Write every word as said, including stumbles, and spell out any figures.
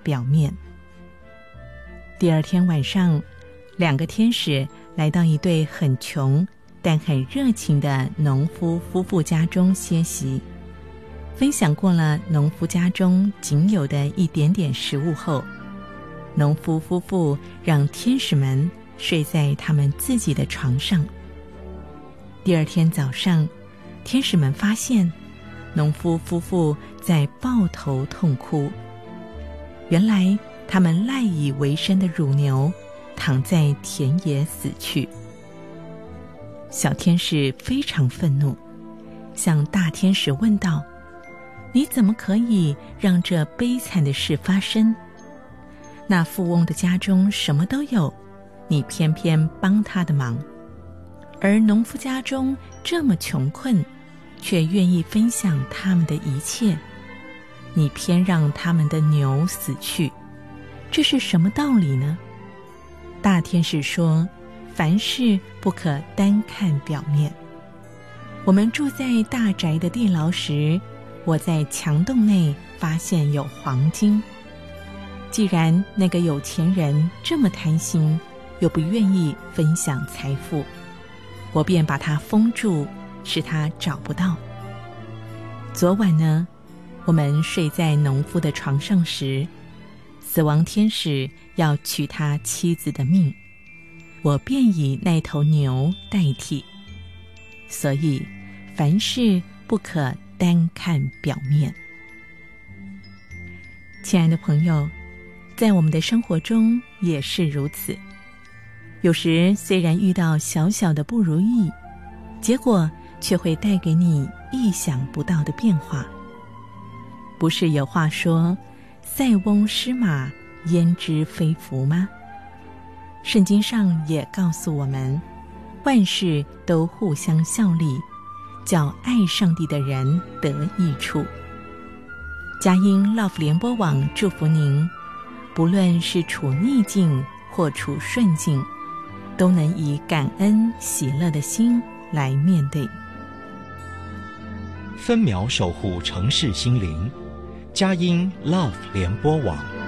表面。第二天晚上，两个天使来到一对很穷但很热情的农夫夫妇家中歇息。分享过了农夫家中仅有的一点点食物后，农夫夫妇让天使们睡在他们自己的床上。第二天早上，天使们发现农夫夫妇在抱头痛哭。原来他们赖以为生的乳牛躺在田野死去。小天使非常愤怒，向大天使问道：你怎么可以让这悲惨的事发生？那富翁的家中什么都有，你偏偏帮他的忙；而农夫家中这么穷困，却愿意分享他们的一切，你偏让他们的牛死去，这是什么道理呢？大天使说：凡事不可单看表面。我们住在大宅的地牢时，我在墙洞内发现有黄金。既然那个有钱人这么贪心，又不愿意分享财富，我便把他封住，使他找不到。昨晚呢，我们睡在农夫的床上时，死亡天使要取他妻子的命，我便以那头牛代替。所以凡事不可单看表面。亲爱的朋友，在我们的生活中也是如此。有时虽然遇到小小的不如意，结果却会带给你意想不到的变化。不是有话说塞翁失马焉知非福吗？圣经上也告诉我们，万事都互相效力，叫爱上帝的人得益处。佳音 Love 联播网祝福您，不论是处逆境或处顺境，都能以感恩喜乐的心来面对。 分秒守护城市心灵，佳音 Love 联播网。